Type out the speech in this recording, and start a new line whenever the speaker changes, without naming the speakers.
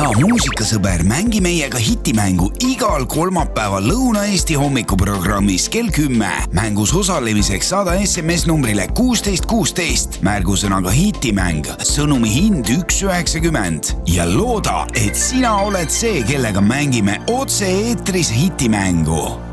hea muusikasõber, mängi meiega hitimängu igal kolmapäeval Lõuna-Eesti hommikuprogrammis kell 10. Mängus osalemiseks saada SMS numbrile 1616 märgusõnaga hitimäng, sõnumi hind 1,90 ja looda, et sina oled see, kellega mängime otse eetris hitimängu.